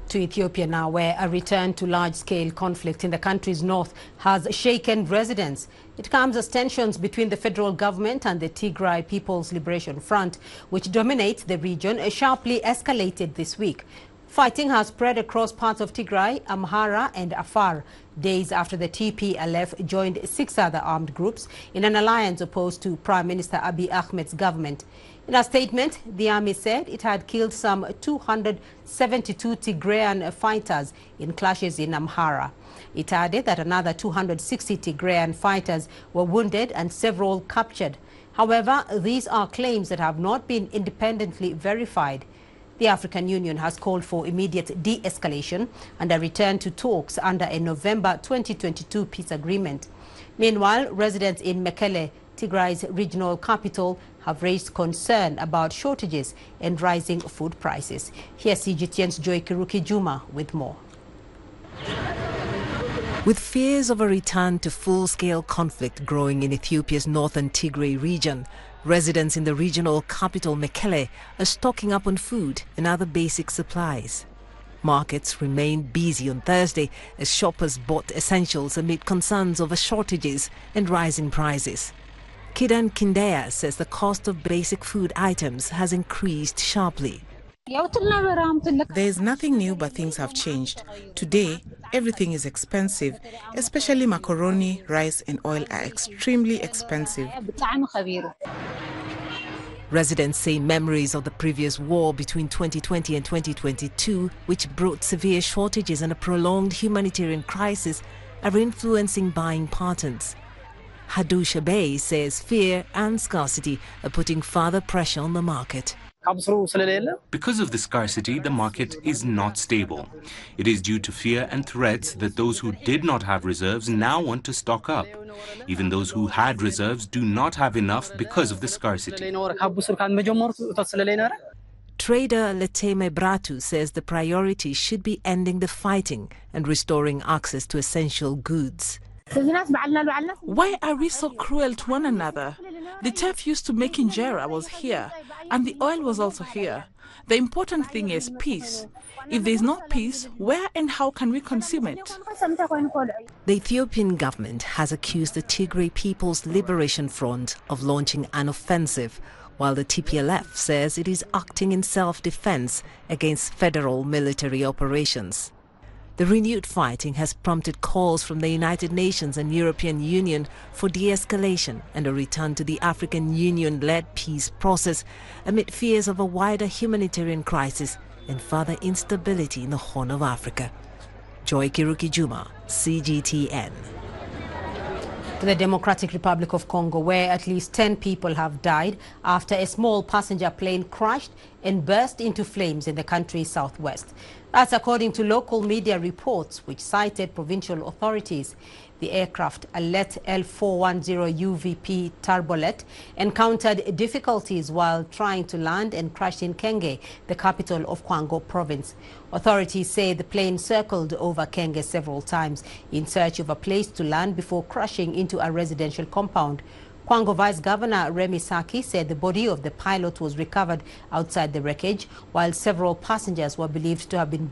To Ethiopia now, where a return to large-scale conflict in the country's north has shaken residents. It comes as tensions between the federal government and the Tigray People's Liberation Front, which dominates the region, sharply escalated this week. Fighting has spread across parts of Tigray, Amhara and Afar, days after the TPLF joined 6 other armed groups in an alliance opposed to Prime Minister Abiy Ahmed's government. In a statement, the army said it had killed some 272 Tigrayan fighters in clashes in Amhara. It added that another 260 Tigrayan fighters were wounded and several captured. However, these are claims that have not been independently verified. The African Union has called for immediate de-escalation and a return to talks under a November 2022 peace agreement. Meanwhile, residents in Mekele, Tigray's regional capital, have raised concern about shortages and rising food prices. Here's CGTN's Joy Kiruki Juma with more. With fears of a return to full-scale conflict growing in Ethiopia's northern Tigray region, residents in the regional capital Mekele are stocking up on food and other basic supplies. Markets remained busy on Thursday as shoppers bought essentials amid concerns over shortages and rising prices. Kidan Kindea says the cost of basic food items has increased sharply. There is nothing new, but things have changed. Today, everything is expensive, especially macaroni, rice and oil are extremely expensive. Residents say memories of the previous war between 2020 and 2022, which brought severe shortages and a prolonged humanitarian crisis, are influencing buying patterns. Hadusha Bey says fear and scarcity are putting further pressure on the market. Because of the scarcity, the market is not stable. It is due to fear and threats that those who did not have reserves now want to stock up. Even those who had reserves do not have enough because of the scarcity. Trader Leteme Bratu says the priority should be ending the fighting and restoring access to essential goods. Why are we so cruel to one another? The turf used to make injera was here, and the oil was also here. The important thing is peace. If there is not peace, where and how can we consume it? The Ethiopian government has accused the Tigray People's Liberation Front of launching an offensive, while the TPLF says it is acting in self-defense against federal military operations. The renewed fighting has prompted calls from the United Nations and European Union for de-escalation and a return to the African Union-led peace process amid fears of a wider humanitarian crisis and further instability in the Horn of Africa. Joy Kiruki Juma, CGTN. To the Democratic Republic of Congo, where at least 10 people have died after a small passenger plane crashed and burst into flames in the country's southwest. That's according to local media reports, which cited provincial authorities. The aircraft, Alet L410 UVP Turbolet, encountered difficulties while trying to land and crashed in Kenge, the capital of Kwango province. Authorities say the plane circled over Kenge several times in search of a place to land before crashing into a residential compound. Kwango Vice Governor Remy Saki said the body of the pilot was recovered outside the wreckage, while several passengers were believed to have been